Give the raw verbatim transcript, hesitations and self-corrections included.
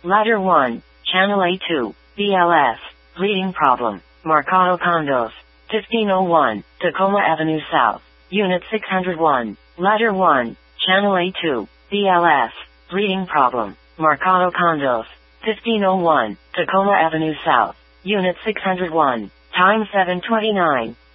Ladder one, Channel A two, B L S, reading problem, Mercado Condos, fifteen oh one, Tacoma Avenue South, Unit six hundred one. Ladder one, Channel A two, B L S, reading problem, Mercado Condos, fifteen oh one, Tacoma Avenue South, Unit six hundred one, time seven twenty-nine.